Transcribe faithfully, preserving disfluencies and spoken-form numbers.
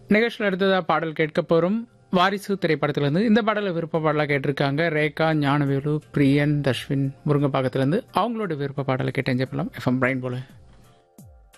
நிகழ்ச்சியில் அடுத்ததாக பாடல் கேட்க போகிறோம். வாரிசு திரைப்படத்திலிருந்து இந்த பாடலை விருப்ப பாடலாக கேட்டிருக்காங்க ரேகா, ஞானவேலு, பிரியன், தஷ்வின், முருங்கப்பாக்கத்திலிருந்து. அவங்களோட விருப்ப பாடலை கேட்டு என்ஜாய் பண்ணலாம். எஃப்எம் பிரைன் போல